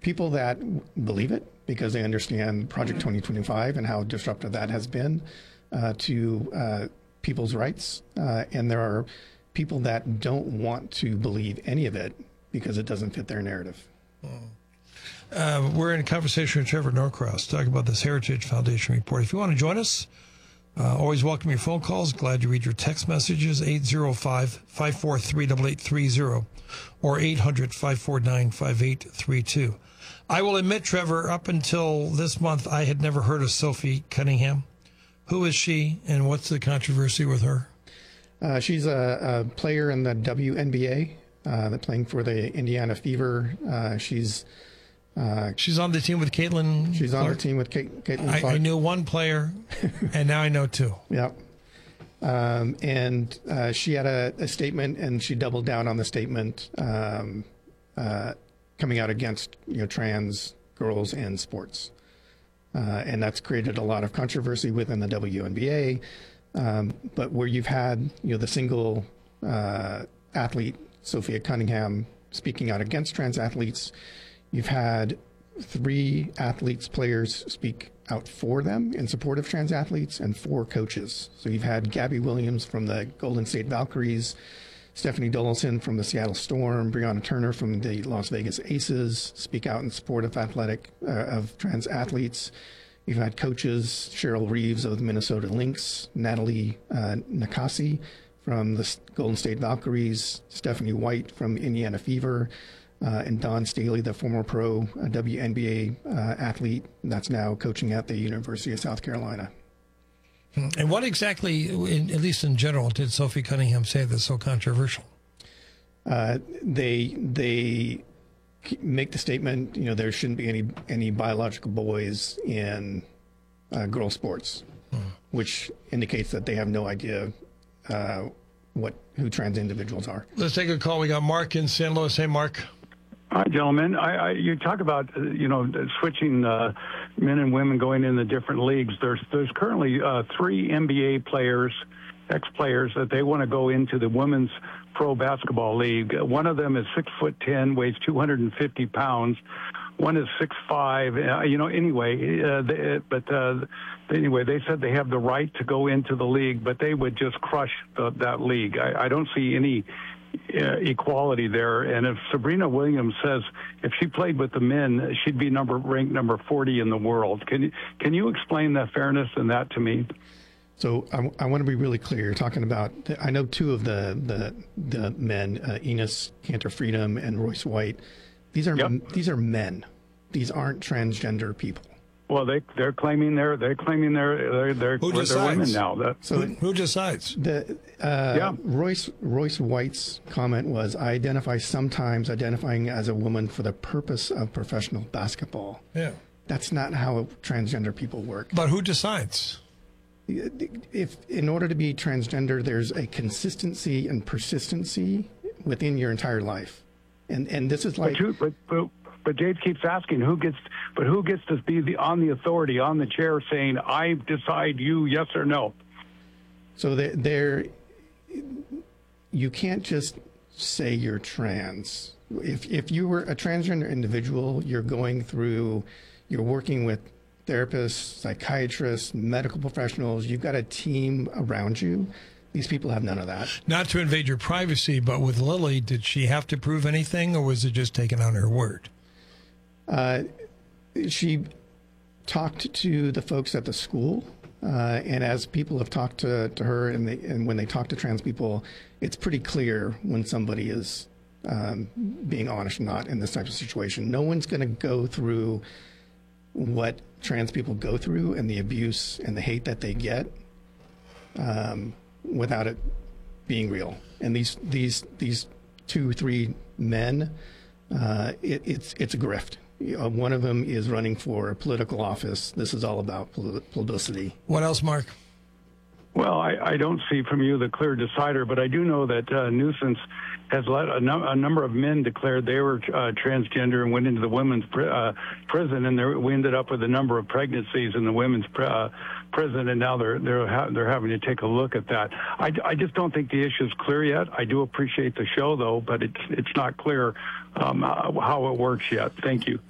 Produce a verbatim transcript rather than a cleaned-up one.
people that believe it because they understand Project twenty twenty-five and how disruptive that has been uh, to uh, people's rights. Uh, and there are people that don't want to believe any of it because it doesn't fit their narrative. Uh, we're in a conversation with Trevor Norcross talking about this Heritage Foundation report. If you want to join us, uh, always welcome your phone calls. Glad to read your text messages, eight zero five, five four three, eight eight three zero or eight hundred, five four nine, five eight three two. I will admit, Trevor, up until this month, I had never heard of Sophie Cunningham. Who is she, and what's the controversy with her? Uh, she's a, a player in the W N B A, uh, playing for the Indiana Fever. Uh, she's uh, she's on the team with Caitlin. She's Clark. on the team with Kate, Caitlin I, Clark. I knew one player, and now I know two. Yep. Um, and uh, she had a, a statement, and she doubled down on the statement, um, uh, coming out against you know trans girls in sports, uh, and that's created a lot of controversy within the W N B A. Um, but where you've had you know the single uh, athlete Sophia Cunningham speaking out against trans athletes, you've had three athletes, players speak out for them in support of trans athletes, and four coaches. So you've had Gabby Williams from the Golden State Valkyries, Stephanie Dolson from the Seattle Storm, Breonna Turner from the Las Vegas Aces speak out in support of athletic uh, of trans athletes. You've had coaches, Cheryl Reeves of the Minnesota Lynx, Natalie uh, Nakasi from the Golden State Valkyries, Stephanie White from Indiana Fever, uh, and Don Staley, the former pro uh, W N B A uh, athlete that's now coaching at the University of South Carolina. And what exactly, in, at least in general, did Sophie Cunningham say that's so controversial? Uh, they they make the statement, you know, there shouldn't be any any biological boys in uh, girl sports, hmm. which indicates that they have no idea uh, what who trans individuals are. Let's take a call. We got Mark in Saint Louis. Hey, Mark. Hi, gentlemen. I, I, you talk about, uh, you know, switching uh, men and women going in the different leagues. There's there's currently uh, three N B A players, ex-players, that they want to go into the women's pro basketball league. One of them is six foot ten, weighs two hundred fifty pounds. One is six five. Uh, you know, anyway, uh, they, but uh, anyway, they said they have the right to go into the league, but they would just crush the, that league. I, I don't see any Uh, equality there. And if Sabrina Williams says if she played with the men, she'd be number ranked number forty in the world. Can you can you explain the fairness in that to me? So I, I want to be really clear. You're talking about, I know two of the the, the men, uh, Enos Cantor Freedom and Royce White. These are Yep. these are men. These aren't transgender people. Well, they they're claiming they're they're claiming they're they're they're, Who they're decides? women now. That, So who, who decides? The uh, Yeah. Royce Royce White's comment was, "I identify sometimes identifying as a woman for the purpose of professional basketball." Yeah. That's not how transgender people work. But who decides? If in order to be transgender, there's a consistency and persistency within your entire life, and and this is like. but, you, but, but but Dave keeps asking who gets but who gets to be the on the authority on the chair saying I decide you yes or no. So there, there, you can't just say you're trans. If if you were a transgender individual, you're going through, you're working with therapists, psychiatrists, medical professionals. You've got a team around you. These people have none of that. Not to invade your privacy, but with Lily, did she have to prove anything, or was it just taken on her word? Uh, she talked to the folks at the school. Uh, and as people have talked to, to her, and, they, and when they talk to trans people, it's pretty clear when somebody is um, being honest or not in this type of situation. No one's going to go through what trans people go through and the abuse and the hate that they get um, without it being real. And these these these two, three men, uh, it, it's it's a grift. Uh, one of them is running for a political office. This is all about publicity. What else, Mark? Well, I, I don't see from you the clear decider, but I do know that uh, Nuisance has let a, num- a number of men declared they were uh, transgender and went into the women's pr- uh, prison, and there, we ended up with a number of pregnancies in the women's pr- uh, prison, and now they're they're ha- they're having to take a look at that. I, I just don't think the issue is clear yet. I do appreciate the show, though, but it's it's not clear um, how it works yet. Thank you.